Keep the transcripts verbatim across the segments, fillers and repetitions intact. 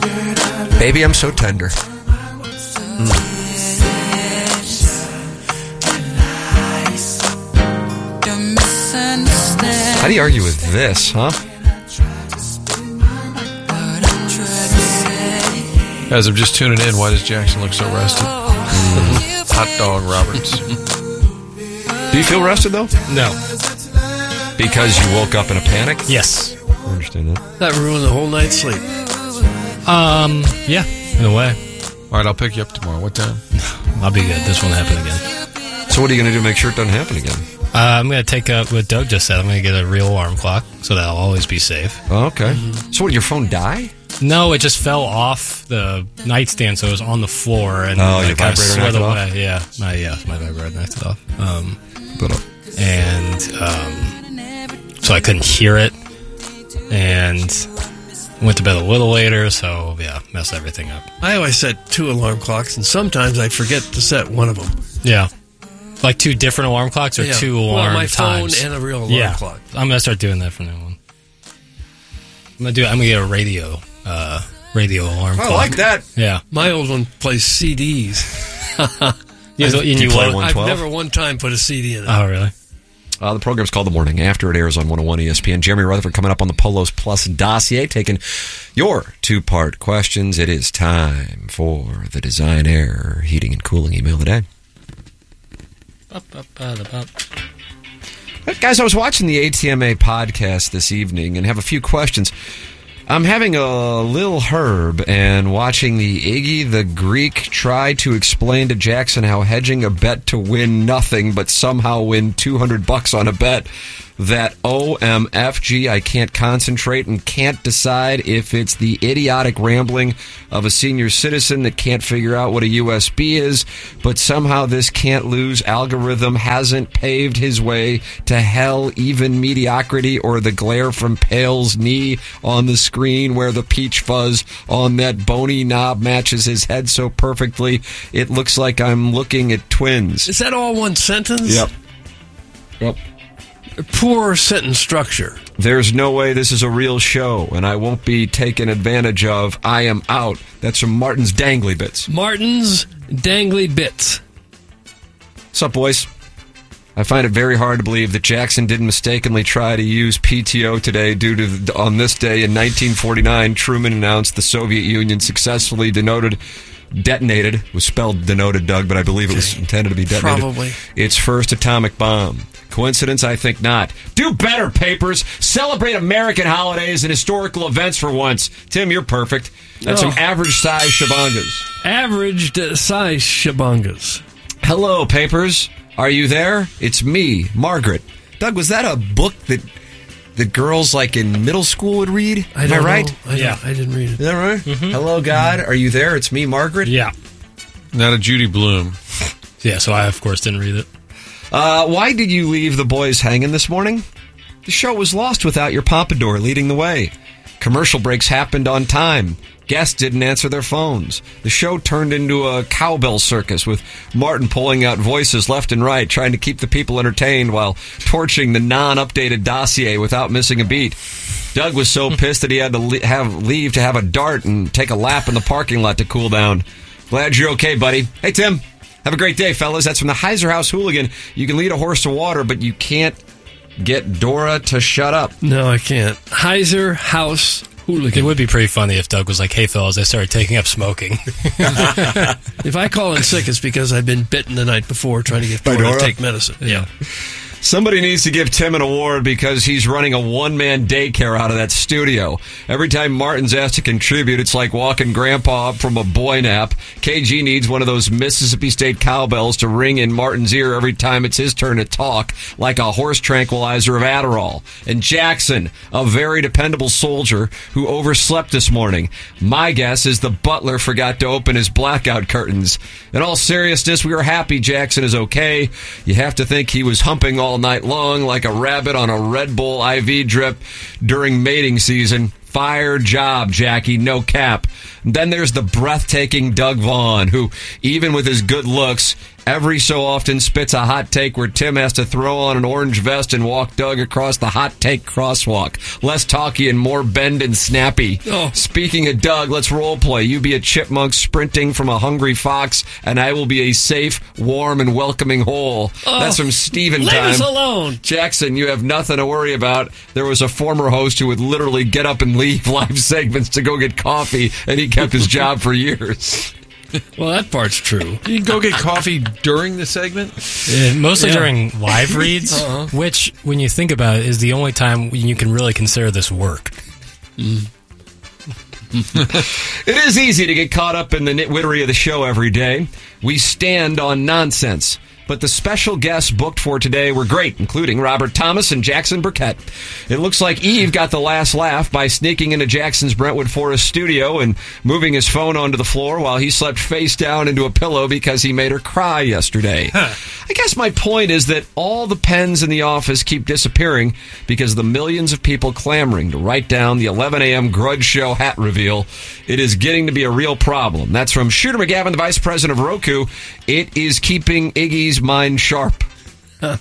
Baby, I'm so tender. Mm. How do you argue with this, huh? As I'm just tuning in, why does Jackson look so rested? Mm. Hot dog Roberts. Do you feel rested, though? No. Because you woke up in a panic? Yes. I understand that. That ruined the whole night's sleep. Um, yeah, in a way. All right, I'll pick you up tomorrow. What time? I'll be good. This won't happen again. So what are you going to do to make sure it doesn't happen again? Uh, I'm going to take up what Doug just said. I'm going to get a real alarm clock, so that I'll always be safe. Oh, okay. Mm-hmm. So what, did your phone die? No, it just fell off the nightstand, so it was on the floor. And oh, your kind vibrator of knocked it away. off? Yeah, my, yeah, my vibrator knocked it off. Um, but, uh, and um, so I couldn't hear it, and went to bed a little later, so, yeah, messed everything up. I always set two alarm clocks, and sometimes I forget to set one of them. Yeah. Like two different alarm clocks or yeah. two alarm well, my times? phone and a real alarm yeah. clock. I'm going to start doing that from now on. I'm going to do. I'm going to get a radio, uh, radio alarm I clock. I like that. Yeah. My old one plays C Ds. yeah, so, you, you play I've never one time put a C D in it. Oh, really? Uh, the program's called The Morning After. It airs on one oh one E S P N. Jeremy Rutherford coming up on the Polos Plus dossier, taking your two-part questions. It is time for the Design Air Heating and Cooling email of the day. Guys, I was watching the A T M A podcast this evening and have a few questions. I'm having a Lil Herb and watching the Iggy the Greek try to explain to Jackson how hedging a bet to win nothing but somehow win two hundred bucks on a bet. That O M F G, I can't concentrate and can't decide if it's the idiotic rambling of a senior citizen that can't figure out what a U S B is, but somehow this can't lose algorithm hasn't paved his way to hell, even mediocrity or the glare from Pale's knee on the screen where the peach fuzz on that bony knob matches his head so perfectly it looks like I'm looking at twins. Is that all one sentence? Yep. Yep. Poor sentence structure. There's no way this is a real show, and I won't be taken advantage of. I am out. That's from Martin's Dangly Bits. Martin's Dangly Bits. What's up, boys? I find it very hard to believe that Jackson didn't mistakenly try to use P T O today due to, the, on this day in nineteen forty-nine, Truman announced the Soviet Union successfully denoted... detonated, it was spelled denoted, Doug, but I believe it was intended to be detonated. Probably. Its first atomic bomb. Coincidence? I think not. Do better, Papers. Celebrate American holidays and historical events for once. Tim, you're perfect. That's Oh. some average size shabangas. Averaged uh, size shabangas. Hello, Papers. Are you there? It's me, Margaret. Doug, was that a book that the girls like in middle school would read? I Am don't I right? know. I Yeah. don't- I didn't read it. Is that right? Mm-hmm. Hello, God. Are you there? It's me, Margaret. Yeah. Not a Judy Blume. Yeah, so I, of course, didn't read it. Uh, why did you leave the boys hanging this morning? The show was lost without your pompadour leading the way. Commercial breaks happened on time. Guests didn't answer their phones. The show turned into a cowbell circus with Martin pulling out voices left and right, trying to keep the people entertained while torching the non-updated dossier without missing a beat. Doug was so pissed that he had to le- have leave to have a dart and take a lap in the parking lot to cool down. Glad you're okay, buddy. Hey, Tim. Have a great day, fellas. That's from the Heiser House Hooligan. You can lead a horse to water, but you can't get Dora to shut up. No, I can't. Heiser House Hooligan. It would be pretty funny if Doug was like, hey, fellas, I started taking up smoking. If I call in sick, it's because I've been bitten the night before trying to get By Dora to Dora? take medicine. Yeah. Somebody needs to give Tim an award because he's running a one-man daycare out of that studio. Every time Martin's asked to contribute, it's like walking Grandpa up from a boy nap. K G needs one of those Mississippi State cowbells to ring in Martin's ear every time it's his turn to talk, like a horse tranquilizer of Adderall. And Jackson, a very dependable soldier who overslept this morning. My guess is the butler forgot to open his blackout curtains. In all seriousness, we are happy Jackson is okay. You have to think he was humping all all night long like a rabbit on a Red Bull I V drip during mating season. Fire job, Jackie, no cap. And then there's the breathtaking Doug Vaughn, who, even with his good looks, every so often spits a hot take where Tim has to throw on an orange vest and walk Doug across the hot take crosswalk. Less talky and more bend and snappy. Oh. Speaking of Doug, let's role play. You be a chipmunk sprinting from a hungry fox, and I will be a safe, warm, and welcoming hole. Oh. That's from Steven Leave time. us alone. Jackson, you have nothing to worry about. There was a former host who would literally get up and leave live segments to go get coffee, and he kept his job for years. Well, that part's true. You can go get coffee during the segment? Uh, mostly Yeah. during live reads, Uh-huh. which, when you think about it, is the only time when you can really consider this work. It is easy to get caught up in the nitwittery of the show every day. We stand on nonsense. But the special guests booked for today were great, including Robert Thomas and Jackson Burkett. It looks like Eve got the last laugh by sneaking into Jackson's Brentwood Forest studio and moving his phone onto the floor while he slept face down into a pillow because he made her cry yesterday. Huh. I guess my point is that all the pens in the office keep disappearing because of the millions of people clamoring to write down the eleven a.m. Grudge Show hat reveal. It is getting to be a real problem. That's from Shooter McGavin, the vice president of Roku. It is keeping Iggy's mind sharp. Uh,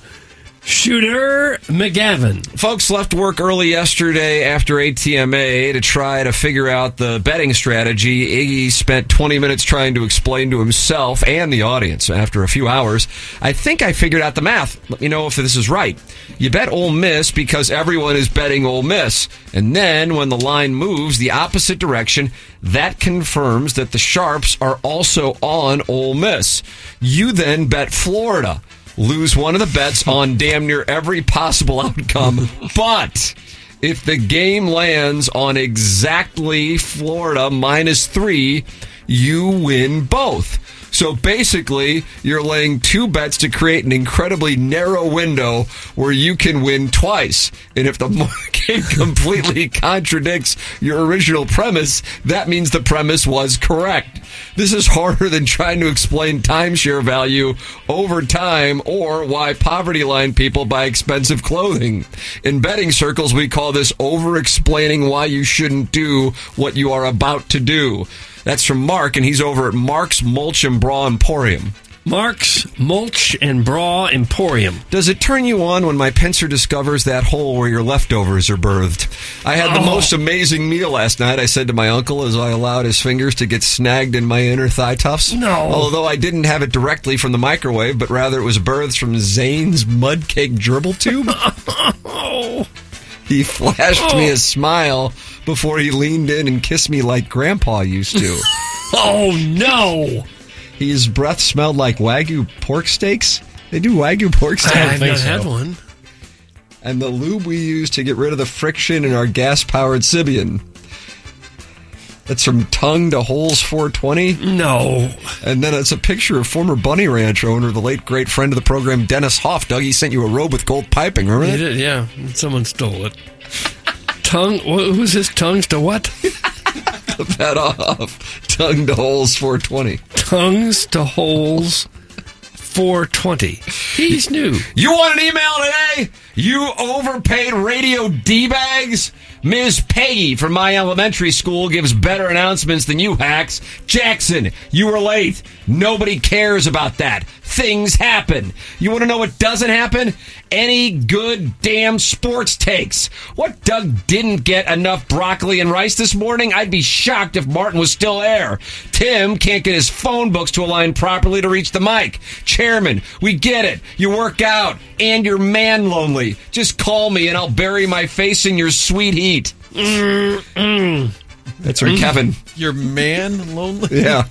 Shooter McGavin. Folks left work early yesterday after A T M A to try to figure out the betting strategy. Iggy spent twenty minutes trying to explain to himself and the audience. After a few hours, I think I figured out the math. Let me know if this is right. You bet Ole Miss because everyone is betting Ole Miss. And then when the line moves the opposite direction, that confirms that the Sharps are also on Ole Miss. You then bet Florida. Lose one of the bets on damn near every possible outcome. But if the game lands on exactly Florida minus three, you win both. So basically, you're laying two bets to create an incredibly narrow window where you can win twice. And if the market completely contradicts your original premise, that means the premise was correct. This is harder than trying to explain timeshare value over time or why poverty line people buy expensive clothing. In betting circles, we call this over-explaining why you shouldn't do what you are about to do. That's from Mark, and he's over at Mark's Mulch and Bra Emporium. Mark's Mulch and Bra Emporium. Does it turn you on when my pincer discovers that hole where your leftovers are birthed? I had the Oh. most amazing meal last night, I said to my uncle as I allowed his fingers to get snagged in my inner thigh tufts. No. Although I didn't have it directly from the microwave, but rather it was birthed from Zane's mud cake gerbil tube. Oh. He flashed Oh. me a smile before he leaned in and kissed me like Grandpa used to. Oh, no. His breath smelled like Wagyu pork steaks. They do Wagyu pork steaks. I've think not so. had one. And the lube we use to get rid of the friction in our gas-powered Sibian. That's from tongue to holes four twenty. No. And then it's a picture of former Bunny Ranch owner, the late great friend of the program, Dennis Hoff. Doug, he sent you a robe with gold piping, remember He that? did, yeah. Someone stole it. Tongue? Wh- Who's his tongues to what? Clip that off. Tongue to holes four twenty. Tongues to holes four twenty. He's new. You want an email today? You overpaid radio D-bags? Miz Peggy from my elementary school gives better announcements than you hacks. Jackson, you were late. Nobody cares about that. Things happen. You want to know what doesn't happen? Any good damn sports takes. What Doug didn't get enough broccoli and rice this morning? I'd be shocked if Martin was still there. Tim can't get his phone books to align properly to reach the mic. Chairman, we get it. You work out and you're man lonely. Just call me and I'll bury my face in your sweet heat. Mm-mm. That's from Kevin. Your man lonely? Yeah.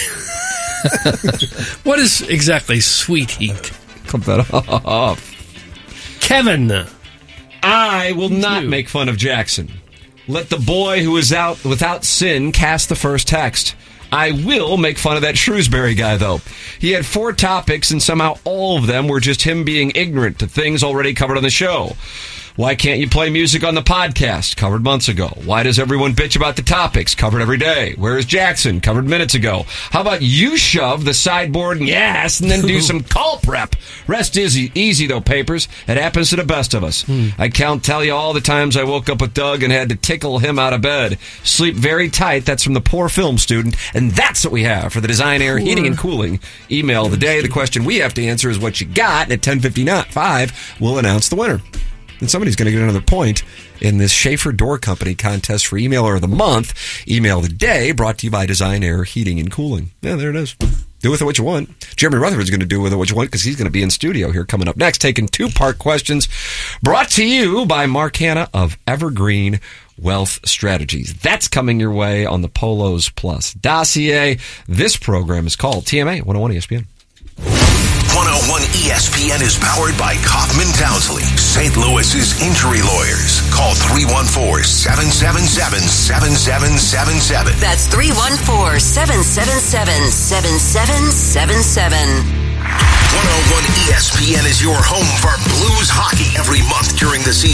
What is exactly sweet heat? Clip that off. Kevin. I will not you. make fun of Jackson. Let the boy who is out without sin cast the first text. I will make fun of that Shrewsbury guy, though. He had four topics, and somehow all of them were just him being ignorant to things already covered on the show. Why can't you play music on the podcast? Covered months ago. Why does everyone bitch about the topics? Covered every day. Where is Jackson? Covered minutes ago. How about you shove the sideboard in your ass and then do some call prep? Rest easy, easy though, papers. It happens to the best of us. Hmm. I can't tell you all the times I woke up with Doug and had to tickle him out of bed. Sleep very tight. That's from the poor film student. And that's what we have for the Design Air Heating and Cooling email of the day. The question we have to answer is what you got. And at ten fifty-five, we'll announce the winner. And somebody's going to get another point in this Schaefer Door Company contest for Emailer of the Month. Email of the Day, brought to you by Design Air Heating and Cooling. Yeah, there it is. Do with it what you want. Jeremy Rutherford's going to do with it what you want because he's going to be in studio here coming up next, taking two-part questions brought to you by Mark Hanna of Evergreen Wealth Strategies. That's coming your way on the Polos Plus dossier. This program is called T M A one oh one E S P N. one oh one E S P N is powered by Kaufman Townsley, Saint Louis's injury lawyers. Call three one four, seven seven seven, seven seven seven seven. That's three one four, seven seven seven, seven seven seven seven. one oh one E S P N is your home for Blues hockey every month during the season.